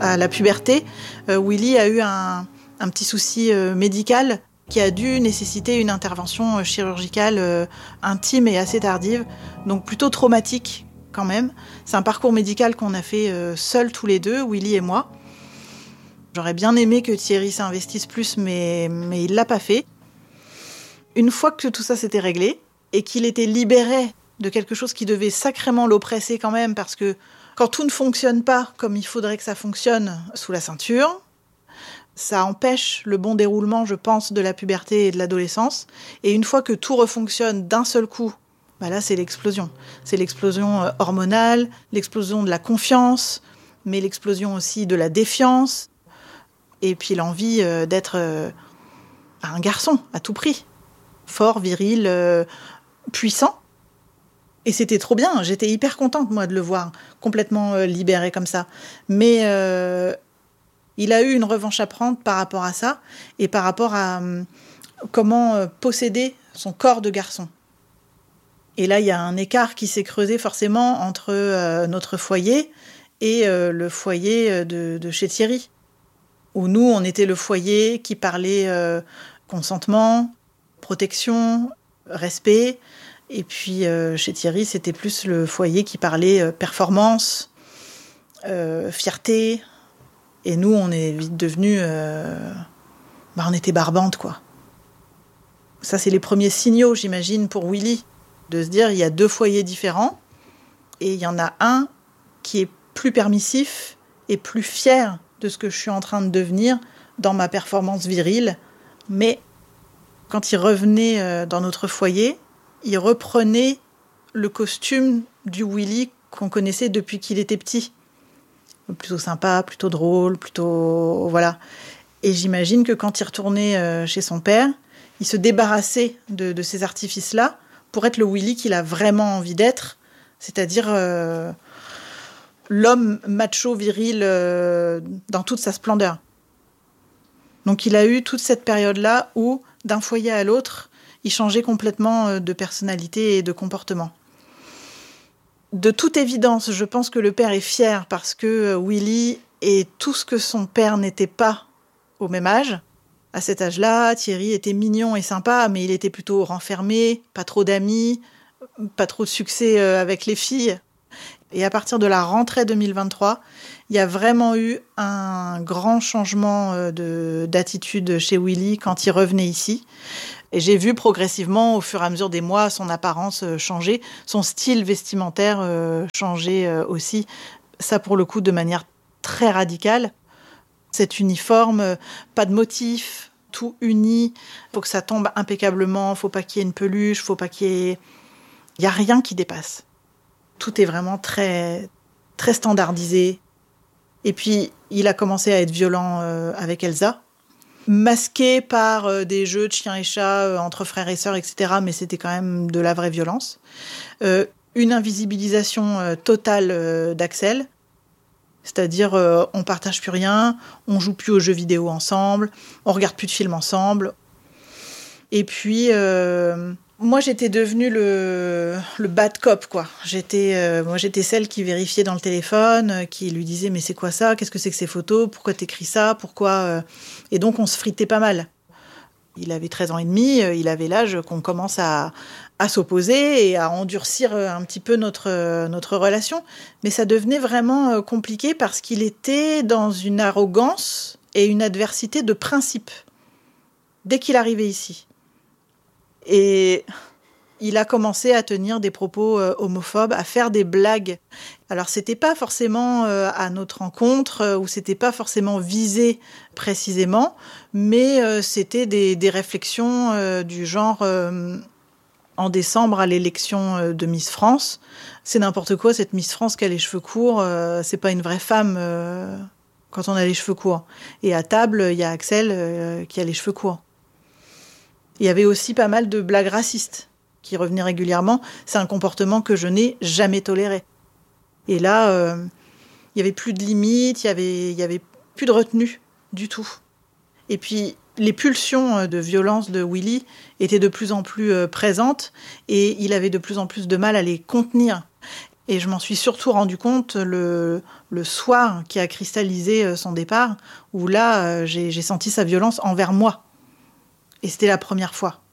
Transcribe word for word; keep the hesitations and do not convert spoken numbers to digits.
À la puberté, euh, Willy a eu un, un petit souci euh, médical qui a dû nécessiter une intervention euh, chirurgicale euh, intime et assez tardive, donc plutôt traumatique quand même. C'est un parcours médical qu'on a fait euh, seuls tous les deux, Willy et moi. J'aurais bien aimé que Thierry s'investisse plus, mais, mais il ne l'a pas fait. Une fois que tout ça s'était réglé et qu'il était libéré de quelque chose qui devait sacrément l'oppresser quand même, parce que quand tout ne fonctionne pas comme il faudrait que ça fonctionne sous la ceinture, ça empêche le bon déroulement, je pense, de la puberté et de l'adolescence. Et une fois que tout refonctionne d'un seul coup, bah là, c'est l'explosion. C'est l'explosion hormonale, l'explosion de la confiance, mais l'explosion aussi de la défiance. Et puis l'envie d'être un garçon à tout prix. Fort, viril, puissant. Et c'était trop bien, j'étais hyper contente, moi, de le voir complètement libéré comme ça. Mais euh, il a eu une revanche à prendre par rapport à ça et par rapport à euh, comment euh, posséder son corps de garçon. Et là, il y a un écart qui s'est creusé forcément entre euh, notre foyer et euh, le foyer de, de chez Thierry. Où nous, on était le foyer qui parlait euh, consentement, protection, respect. Et puis, euh, chez Thierry, c'était plus le foyer qui parlait euh, performance, euh, fierté. Et nous, on est vite devenus... Euh, bah, on était barbantes, quoi. Ça, c'est les premiers signaux, j'imagine, pour Willy. De se dire, il y a deux foyers différents. Et il y en a un qui est plus permissif et plus fier de ce que je suis en train de devenir dans ma performance virile. Mais quand il revenait dans notre foyer, il reprenait le costume du Willy qu'on connaissait depuis qu'il était petit. Plutôt sympa, plutôt drôle, plutôt... Voilà. Et j'imagine que quand il retournait chez son père, il se débarrassait de, de ces artifices-là pour être le Willy qu'il a vraiment envie d'être, c'est-à-dire euh, l'homme macho viril euh, dans toute sa splendeur. Donc il a eu toute cette période-là où, d'un foyer à l'autre, il changeait complètement de personnalité et de comportement. De toute évidence, je pense que le père est fier parce que Willy est tout ce que son père n'était pas au même âge. À cet âge-là, Thierry était mignon et sympa, mais il était plutôt renfermé, pas trop d'amis, pas trop de succès avec les filles. Et à partir de la rentrée deux mille vingt-trois, il y a vraiment eu un grand changement de, d'attitude chez Willy quand il revenait ici. Et j'ai vu progressivement, au fur et à mesure des mois, son apparence changer, son style vestimentaire changer aussi. Ça, pour le coup, de manière très radicale. Cet uniforme, pas de motif, tout uni. Il faut que ça tombe impeccablement, il ne faut pas qu'il y ait une peluche, il faut pas qu'il y ait... Il n'y a rien qui dépasse. Tout est vraiment très, très standardisé. Et puis, il a commencé à être violent euh, avec Elsa, masqué par euh, des jeux de chiens et chats euh, entre frères et sœurs, et cetera. Mais c'était quand même de la vraie violence. Euh, une invisibilisation euh, totale euh, d'Axel. C'est-à-dire, euh, on partage plus rien, on joue plus aux jeux vidéo ensemble, on regarde plus de films ensemble. Et puis... Euh, Moi, j'étais devenue le, le bad cop, quoi. J'étais, euh, moi, j'étais celle qui vérifiait dans le téléphone, euh, qui lui disait « Mais c'est quoi ça ? Qu'est-ce que c'est que ces photos ? Pourquoi t'écris ça ? Pourquoi euh... ?» Et donc, on se fritait pas mal. Il avait treize ans et demi, euh, il avait l'âge qu'on commence à, à s'opposer et à endurcir un petit peu notre, euh, notre relation. Mais ça devenait vraiment euh, compliqué parce qu'il était dans une arrogance et une adversité de principe dès qu'il arrivait ici. Et il a commencé à tenir des propos euh, homophobes, à faire des blagues. Alors, c'était pas forcément euh, à notre rencontre, euh, ou c'était pas forcément visé précisément, mais euh, c'était des, des réflexions euh, du genre, euh, en décembre, à l'élection euh, de Miss France, c'est n'importe quoi, cette Miss France qui a les cheveux courts, euh, c'est pas une vraie femme euh, quand on a les cheveux courts. Et à table, il y a Axel euh, qui a les cheveux courts. Il y avait aussi pas mal de blagues racistes qui revenaient régulièrement. C'est un comportement que je n'ai jamais toléré. Et là, euh, il n'y avait plus de limites, il n'y avait, il y avait plus de retenue du tout. Et puis, les pulsions de violence de Willy étaient de plus en plus présentes et il avait de plus en plus de mal à les contenir. Et je m'en suis surtout rendu compte le, le soir qui a cristallisé son départ, où là, j'ai, j'ai senti sa violence envers moi. Et c'était la première fois.